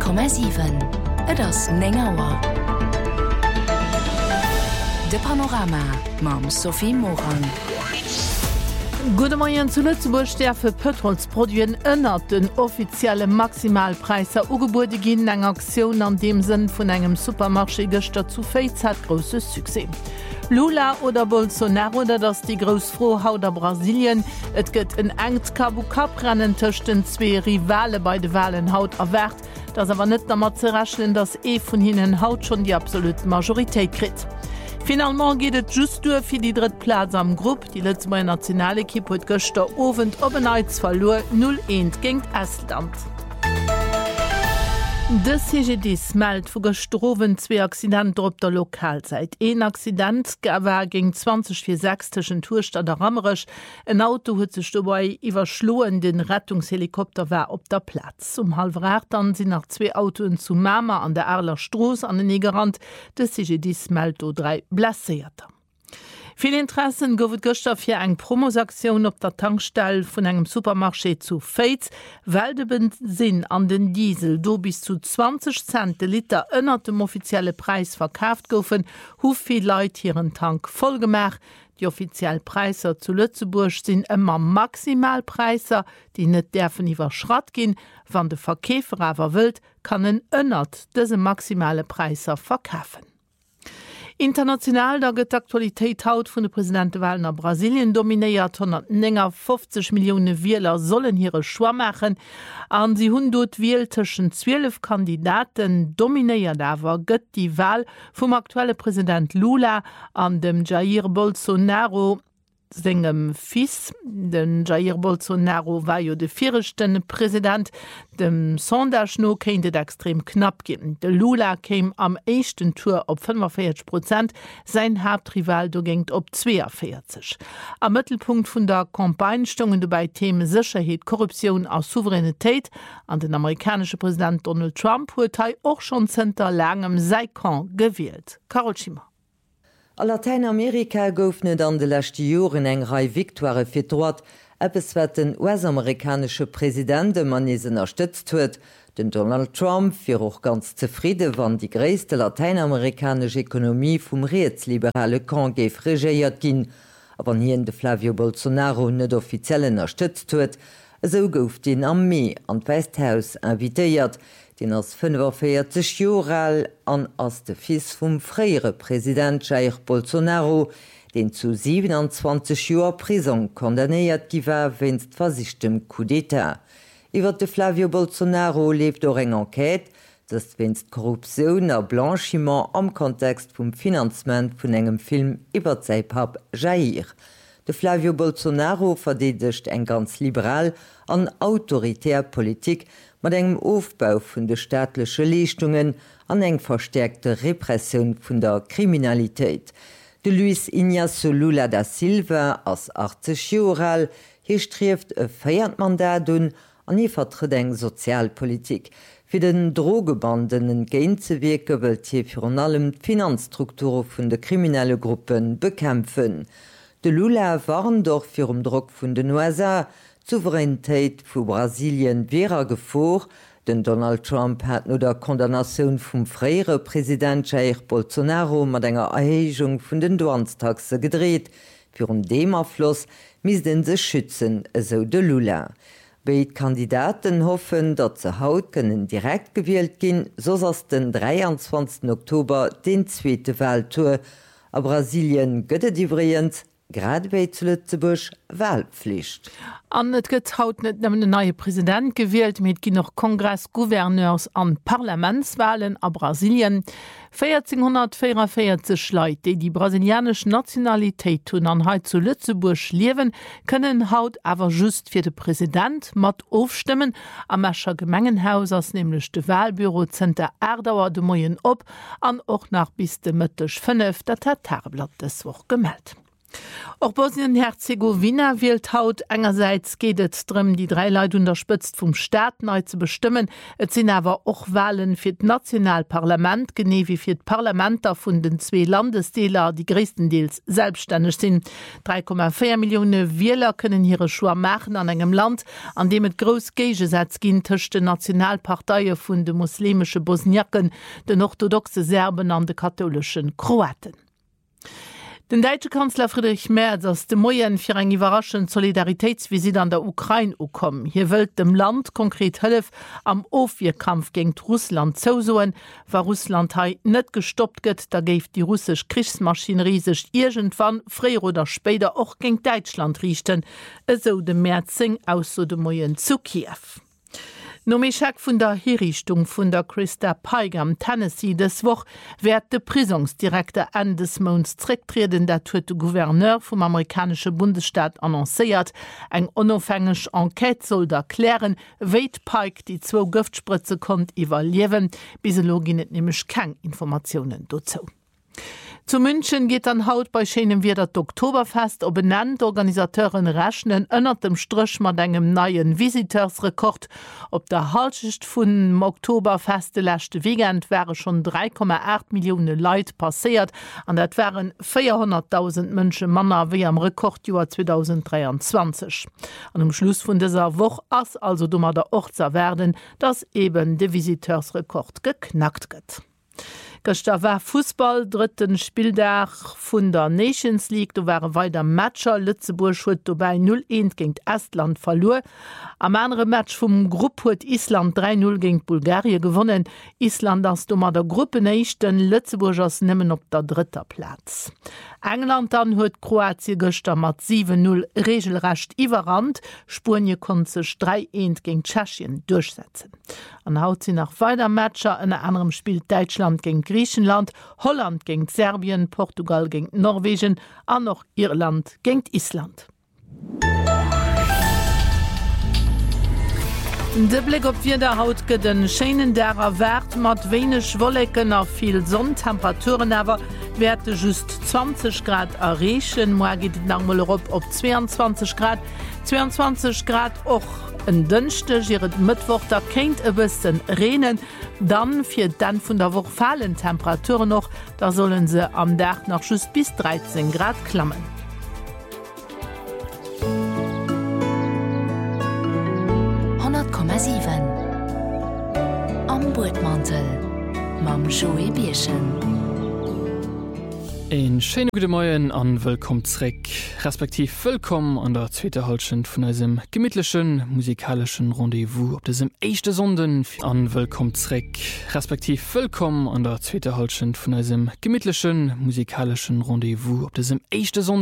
100,7 Et ass Nengauer. De Panorama mam Sophie Moran. Gute Morgen zu Lützeburg sterfe Petrolsproduen ënnert den offizielle Maximalpreiser ugebude ginn eng Aktion an dem Sinn vun engem Supermarché gëster zu Féiz hat grosses Suse. Lula oder Bolsonaro, dats die Grosfro haut der Brasilien, et gëtt en engt Kabu-Kap-Rennen töchten zwee Rivale bei de Wahlen haut erwert, dats awer net damit ze rechnen, dats vun hinnen haut schon die absolute Majoritéit krit. Finalement geht es just durch für die dritte Platz am Gruppe. Die letzte Nationalequipe hat gestern Abend obenheits verloren 0-1 gegen Estland. Das CGDs meldet von gestorben 2 Accidenten auf der Lokalzeit. Ein Accident war gegen 20:06 zwischen Tourstadt und Rammerisch. Ein Auto hat sich dabei überschlagen, den Rettungshelikopter war auf der Platz. Um 7:30 dann sind nach 2 Autos zu Mama an der Erler Straße an den gerannt. Das CGDs meldet 3 Blessierte. Viel Interessen gouft gestern fir eng Promosaktion op der Tankstelle vun engem Supermarché zu Féiz, weil de Benzin an den Diesel do bis zu 20 Cent Liter ënner dem offizielle Preis verkauft goufen, hu viel Leiit hireieren Tank vollgemach. Die offiziellen Preiser zu Lützeburg sind immer Maximalpreiser, die net derfen iwwerschrott gin. Wann de Verkäfer awer wild, kann en ënnert dese maximale Preiser verkaufen. International da gëtt Aktualitéit haut vun de Präsidentewahlen a Brasilien dominéiert 150 Millionen Wähler sollen hire Schwa machen. An sie hunn dot wählteschen 12 Kandidaten dominéiert awer gëtt die Wahl vum aktuelle Präsident Lula an dem Jair Bolsonaro segem Fils. Den Jair Bolsonaro war jo de virchten Präsident. Dem Sondagno kéint extrem knapp gin. De Lula kéim am echten Tour op 45%, sein Hauptrival do géngt op 42. Am Mëttelpunkt vun der Kampagnestungen bei Themen Sicherheit, Korruption a Souveränitéit an den amerikanische Präsident Donald Trump huet och schon zenter langem Seikan gewählt. Carol Schimmer. A Lateinamerika goufnet an de lächte Joren eng Rei Viktoire fir droit, eppes wat den US-amerikanische Präsident manesen erstëtzt huet, den Donald Trump fir och ganz zufriede, wann die gréste lateinamerikanische Ökonomie vum reetsliberale Kan géif regéiert ginn, aber hien de Flavio Bolsonaro net offiziellen erstëtzt huet, so gouf den am Mai an Westhaus invitéiert, den ass 45 Joral an ass de Fils vum fréiere Präsident Jair Bolsonaro, den zu 27 Joer Prison kondamnéiert giwer wennst versichtem Coup d'État. Iwer de Flavio Bolsonaro lebt do eng Enquête, dat wennst Korruption a Blanchiment am Kontext vum Finanzment vun engem Film iwwer sei Pap Jair. De Flavio Bolsonaro verdedigt eng ganz liberal an autoritär Politik mat engem Aufbau vun de staatliche Leistungen an eng verstärkte Repression vun der Kriminalität. De Luis Inácio Lula da Silva as 80 Joral hier streft e Feiertmandat an ie vertritt eng Sozialpolitik. Für den Drogebanden geinzewirke wëlt hier fir an allem Finanzstrukture vun de kriminelle Gruppen bekämpfen. De Lula waren doch fir Druck vun den USA, Souveränitéit vu Brasilien wärer gevor, den Donald Trump hat no der Kondamnation vum fréiere Präsident Jair Bolsonaro mat enger Erhegung vun den Douanstaxe gedreht. Fir dem Affloss misden se schützen, eso de Lula. Beid Kandidaten hoffen, dat ze haut kënnen direkt gewählt ginn, sos ass den 23. Oktober den zweete Wahltour. A Brasilien gëtt iwrient, grad bei zu Lützeburg Wahlpflicht. An net gëtt haut net nemmmen den neue Präsident gewählt, mit gin noch Kongress, Gouverneurs an Parlamentswahlen a Brasilien. 1444 Leiit, déi die brasilianische Nationalitéit hunn an heit zu Lützeburg liewen, kënnen haut awer just fir de Präsident mat ofstimmen. Am Mäscher Gemengenhaus ass nämlich de Wahlbüro Zter Erdauer de Moien op, an och nach bis de Mëttech 5, dat hat Tagblatt des woch gemeldt. Auch Bosnien-Herzegowina wählt haut. Einerseits geht es darum, die 3 Leute unterstützt vom Staat neu zu bestimmen. Es sind aber auch Wahlen für das Nationalparlament, genau wie für das Parlament von den 2 Landesdeelen, die größtenteils selbstständig sind. 3,4 Millionen Wähler können ihre Schwur machen an einem Land, an dem es groß Gegensätze gibt zwischen den Nationalparteien von den muslimischen Bosniaken, den orthodoxen Serben und den katholischen Kroaten. Den deutsche Kanzler Friedrich Merz ass de Moien fir eng iwwerraschend Solidaritätsvisit an der Ukraine kom. Hier wëlt dem Land konkret hëllef am Ofwierkampf géint Russland zousoen, war Russland hai net gestoppt gëtt, da géif die russsisch Kriegsmaschinerie sech irgendwann fréier oder spéder och géint Deutschland richten, eso de Märzing aus so de Moien zu Kiew. No méchak vun der Hinrichtung vun der Christa Pike am Tennessee des Woch werd de Prisonsdirektor an des Monats zurücktreten, dat huet de Gouverneur vom amerikanische Bundesstaat annoncéiert. Eng onofhängig Enquete soll da klären, wéit Pike die 2 Giftspritze konnt evaluieren, biselo ginnet nämlich keng Informationen dazu. Zu München geht an Haut bei Schenen wie das Oktoberfest ob benannt. Organisateuren rechnen ënnert dem Strich mat engem neuen Visiteursrekord. Op der Halschicht vun Oktoberfeste lächte Weekend wäre schon 3,8 Millionen Leute passiert, an dat wären 400.000 Mënsche Manner wie am Rekordjuar 2023. An dem Schluss vun dieser Woche ass also dummer der Ortser werden, dass eben de Visiteursrekord geknackt gëtt. Gestern war Fußball, 3. Spieldach vun der Nations League, da waren weiter Matcher. Lützeburg huet dabei 0-1 gegen Estland verloren. Am anderen Match vom Gruppe huet Island 3-0 gegen Bulgarien gewonnen. Island ist dummer der Gruppenechten, Lützeburg ist nimmen op der 3. Platz. England dann huet Kroatien gestern mat 7-0 regelrecht iwwerrannt. Spanien konnte sich 3-1 gegen Tschechien durchsetzen. An haut sie nach weiter Matcher, in einem anderen Spiel Deutschland gegen Griechenland, Holland gegen Serbien, Portugal gegen Norwegen, an noch Irland gegen Island. De Blick op wie der Haut gët den Schenen derer Wert mat wenig Wollecken a viel Sonntemperaturen awer werte just 20 Grad errechen, Mo geht normal op 22 Grad. 22 Grad och en dünchte jiret Mittwoch, da kennt e bisssen Renen, dann fir dann vun der Woche fallen Temperaturen noch, da sollen se am Dach noch just bis 13 Grad klammen. Am Bordmantel mam Joey Bierchen. Ein schöne gute Morgen an willkommen zurück, respektiv willkommen an der zweiten Halbstunde von diesem gemütlichen musikalischen Rendezvous auf diesem echten Sonden an willkommen zurück, respektiv willkommen an der zweiten Halbstunde von diesem gemütlichen musikalischen Rendezvous auf diesem echten Sonden.